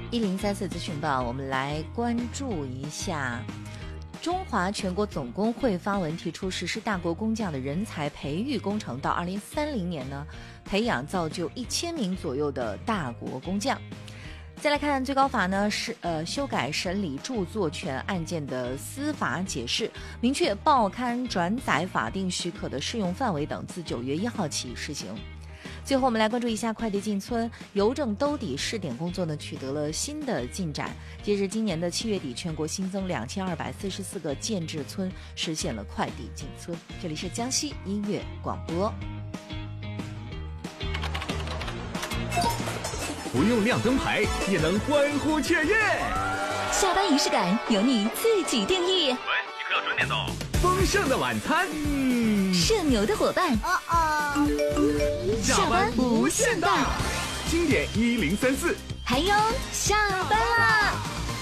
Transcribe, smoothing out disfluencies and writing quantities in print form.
1034资讯报，我们来关注一下。中华全国总工会发文提出实施大国工匠的人才培育工程，到2030年呢，培养造就1000名左右的大国工匠。再来看最高法呢是修改审理著作权案件的司法解释，明确报刊转载法定许可的适用范围等，自9月1号起施行。最后我们来关注一下快递进村邮政兜底试点工作呢取得了新的进展。截至今年的7月底，全国新增2244个建制村实现了快递进村。这里是江西音乐广播。 不用亮灯牌也能欢呼雀跃， 下班仪式感由你自己定义。 喂，你可要准点到。丰盛的晚餐， 社牛的伙伴， 下班无限大，经典1034， 还有下班